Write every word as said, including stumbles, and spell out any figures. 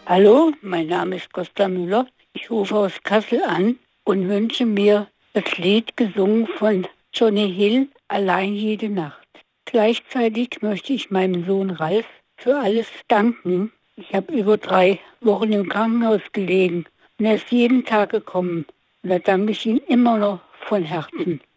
Hallo, mein Name ist Costa Müller. Ich rufe aus Kassel an und wünsche mir das Lied gesungen von Johnny Hill, Allein jede Nacht. Gleichzeitig möchte ich meinem Sohn Ralf für alles danken. Ich habe über drei Wochen im Krankenhaus gelegen und er ist jeden Tag gekommen. Und da danke ich ihm immer noch von Herzen.